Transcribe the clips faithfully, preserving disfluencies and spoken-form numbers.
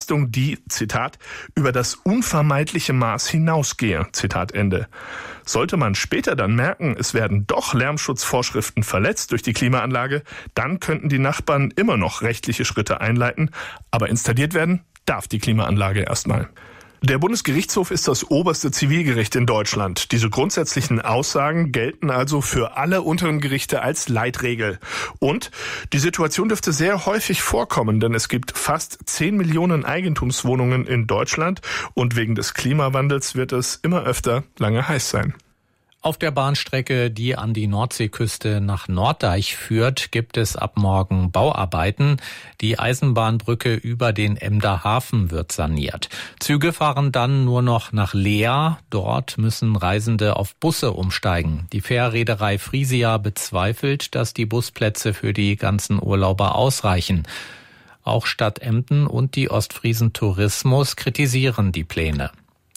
Belastung, die, Zitat, über das unvermeidliche Maß hinausgehe, Zitat Ende. Sollte man später dann merken, es werden doch Lärmschutzvorschriften verletzt durch die Klimaanlage, dann könnten die Nachbarn immer noch rechtliche Schritte einleiten, aber installiert werden darf die Klimaanlage erstmal. Der Bundesgerichtshof ist das oberste Zivilgericht in Deutschland. Diese grundsätzlichen Aussagen gelten also für alle unteren Gerichte als Leitregel. Und die Situation dürfte sehr häufig vorkommen, denn es gibt fast zehn Millionen Eigentumswohnungen in Deutschland und wegen des Klimawandels wird es immer öfter lange heiß sein. Auf der Bahnstrecke, die an die Nordseeküste nach Norddeich führt, gibt es ab morgen Bauarbeiten. Die Eisenbahnbrücke über den Emder Hafen wird saniert. Züge fahren dann nur noch nach Leer. Dort müssen Reisende auf Busse umsteigen. Die Fährreederei Frisia bezweifelt, dass die Busplätze für die ganzen Urlauber ausreichen. Auch Stadt Emden und die Ostfriesen Tourismus kritisieren die Pläne.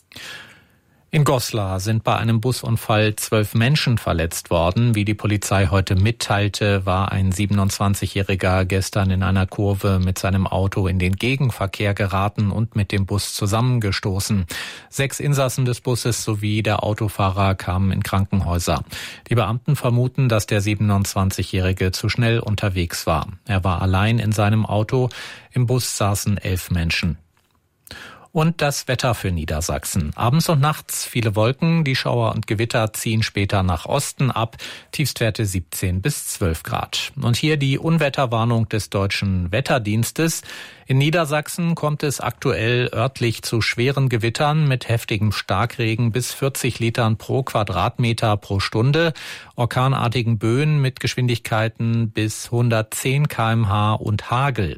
In Goslar sind bei einem Busunfall zwölf Menschen verletzt worden. Wie die Polizei heute mitteilte, war ein siebenundzwanzigjähriger gestern in einer Kurve mit seinem Auto in den Gegenverkehr geraten und mit dem Bus zusammengestoßen. Sechs Insassen des Busses sowie der Autofahrer kamen in Krankenhäuser. Die Beamten vermuten, dass der siebenundzwanzigjährige zu schnell unterwegs war. Er war allein in seinem Auto. Im Bus saßen elf Menschen. Und das Wetter für Niedersachsen. Abends und nachts viele Wolken, die Schauer und Gewitter ziehen später nach Osten ab. Tiefstwerte siebzehn bis zwölf Grad. Und hier die Unwetterwarnung des Deutschen Wetterdienstes. In Niedersachsen kommt es aktuell örtlich zu schweren Gewittern mit heftigem Starkregen bis vierzig Litern pro Quadratmeter pro Stunde, orkanartigen Böen mit Geschwindigkeiten bis hundertzehn Kilometer pro Stunde und Hagel.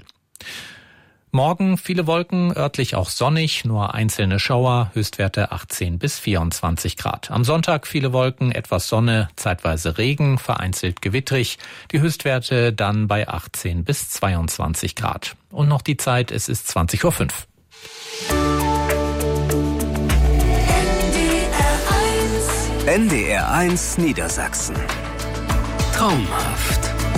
Morgen viele Wolken, örtlich auch sonnig, nur einzelne Schauer, Höchstwerte achtzehn bis vierundzwanzig Grad. Am Sonntag viele Wolken, etwas Sonne, zeitweise Regen, vereinzelt gewittrig. Die Höchstwerte dann bei achtzehn bis zweiundzwanzig Grad. Und noch die Zeit, es ist zwanzig Uhr fünf. N D R eins Niedersachsen. Traumhaft.